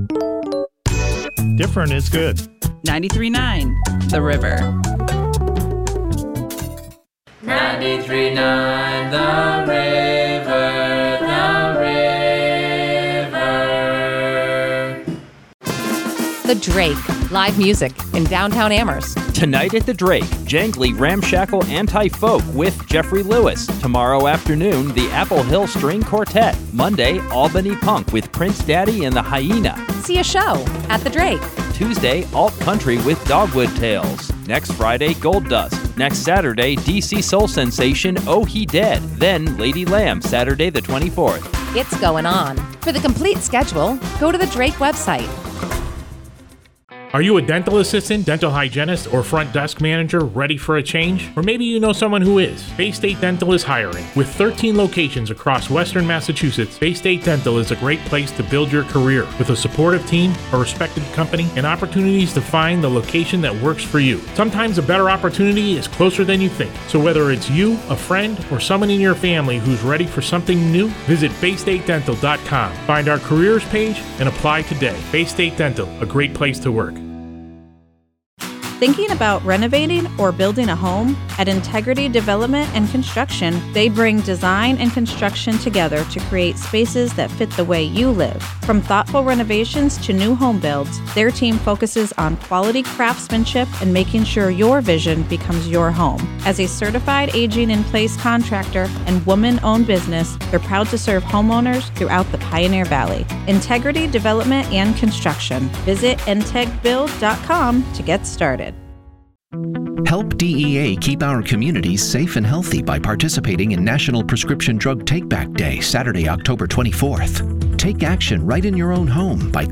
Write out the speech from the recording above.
Different is good. 93.9 The River. 93.9 The River, The River. The Drake, live music in downtown Amherst. Tonight at the Drake, jangly, ramshackle anti-folk with Jeffrey Lewis. Tomorrow afternoon, the Apple Hill String Quartet. Monday, Albany Punk with Prince Daddy and the Hyena. See a show at the Drake. Tuesday, Alt Country with Dogwood Tales. Next Friday, Gold Dust. Next Saturday, DC Soul Sensation Oh He Dead. Then Lady Lamb, Saturday the 24th. It's going on. For the complete schedule, go to the Drake website. Are you a dental assistant, dental hygienist, or front desk manager ready for a change? Or maybe you know someone who is. Bay State Dental is hiring. With 13 locations across Western Massachusetts, Bay State Dental is a great place to build your career with a supportive team, a respected company, and opportunities to find the location that works for you. Sometimes a better opportunity is closer than you think. So whether it's you, a friend, or someone in your family who's ready for something new, visit BayStateDental.com. Find our careers page and apply today. Bay State Dental, a great place to work. Thinking about renovating or building a home? At Integrity Development and Construction, they bring design and construction together to create spaces that fit the way you live. From thoughtful renovations to new home builds, their team focuses on quality craftsmanship and making sure your vision becomes your home. As a certified aging-in-place contractor and woman-owned business, they're proud to serve homeowners throughout the Pioneer Valley. Integrity Development and Construction. Visit integbuild.com to get started. Help DEA keep our communities safe and healthy by participating in National Prescription Drug Take-Back Day, Saturday, October 24th. Take action right in your own home by